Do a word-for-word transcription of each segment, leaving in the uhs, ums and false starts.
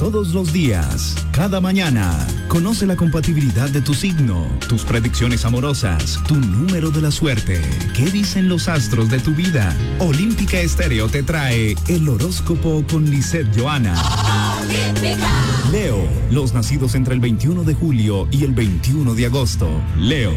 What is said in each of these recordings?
todos los días, cada mañana. Conoce la compatibilidad de tu signo, tus predicciones amorosas, tu número de la suerte. ¿Qué dicen los astros de tu vida? Olímpica Estéreo te trae el horóscopo con Lisette Joana. Olímpica. Leo, los nacidos entre el veintiuno de julio y el veintiuno de agosto. Leo.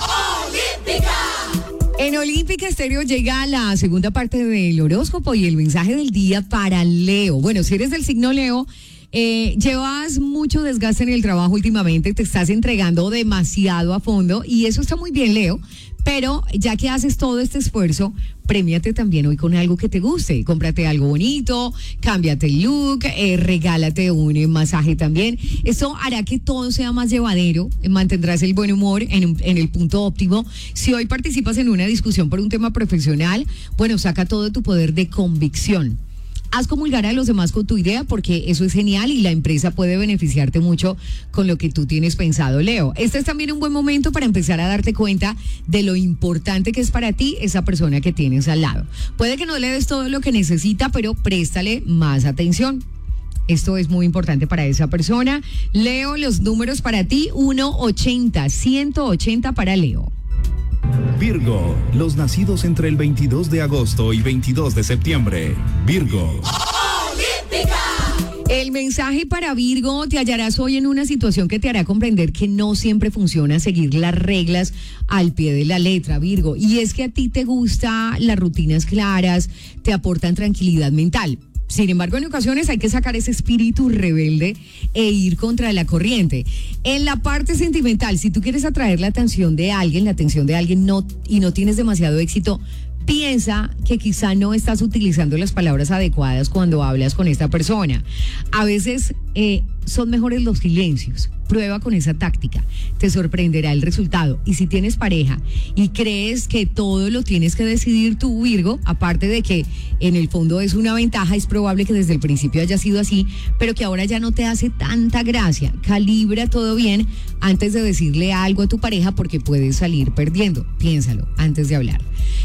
En Olímpica Estéreo llega la segunda parte del horóscopo y el mensaje del día para Leo. Bueno, si eres del signo Leo, eh, llevas mucho desgaste en el trabajo últimamente, te estás entregando demasiado a fondo y eso está muy bien, Leo. Pero ya que haces todo este esfuerzo, premiate también hoy con algo que te guste. Cómprate algo bonito, cámbiate el look, eh, regálate un eh, masaje también. Esto hará que todo sea más llevadero, eh, mantendrás el buen humor en, en el punto óptimo. Si hoy participas en una discusión por un tema profesional, bueno, saca todo tu poder de convicción. Haz comulgar a los demás con tu idea porque eso es genial y la empresa puede beneficiarte mucho con lo que tú tienes pensado, Leo. Este es también un buen momento para empezar a darte cuenta de lo importante que es para ti esa persona que tienes al lado. Puede que no le des todo lo que necesita, pero préstale más atención. Esto es muy importante para esa persona. Leo, los números para ti, uno ochenta, ciento ochenta para Leo. Virgo, los nacidos entre el veintidós de agosto y veintidós de septiembre. Virgo. El mensaje para Virgo: te hallarás hoy en una situación que te hará comprender que no siempre funciona seguir las reglas al pie de la letra, Virgo. Y es que a ti te gustan las rutinas claras, te aportan tranquilidad mental. Sin embargo, en ocasiones hay que sacar ese espíritu rebelde e ir contra la corriente. En la parte sentimental, si tú quieres atraer la atención de alguien, la atención de alguien no, y no tienes demasiado éxito, piensa que quizá no estás utilizando las palabras adecuadas cuando hablas con esta persona. A veces eh, son mejores los silencios. Prueba con esa táctica, te sorprenderá el resultado. Y si tienes pareja y crees que todo lo tienes que decidir tú, Virgo, aparte de que en el fondo es una ventaja, es probable que desde el principio haya sido así, pero que ahora ya no te hace tanta gracia. Calibra todo bien antes de decirle algo a tu pareja porque puedes salir perdiendo. Piénsalo antes de hablar.